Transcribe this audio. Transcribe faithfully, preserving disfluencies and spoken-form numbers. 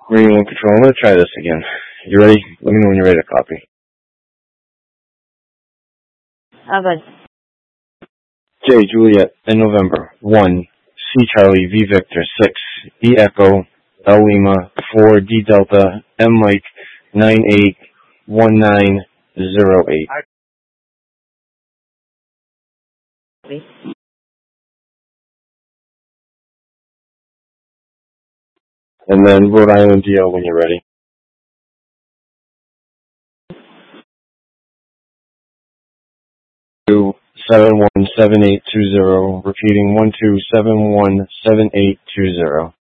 Marine One Control, I'm going to try this again. You ready? Let me know when you're ready to copy. How about J, Juliet, in November. one, C, Charlie, V, Victor. six, E, Echo, L, Lima. four, D, Delta, M, Mike. nine eight one nine zero eight. me? And then Rhode Island D L when you're ready. two seven one seven eight two zero. Repeating one two seven one seven eight two zero.